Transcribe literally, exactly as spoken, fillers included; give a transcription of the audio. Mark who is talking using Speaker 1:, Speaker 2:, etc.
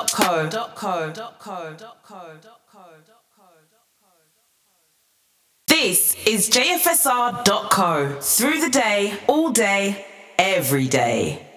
Speaker 1: This is J F S R dot co. Through the day, all day, every day.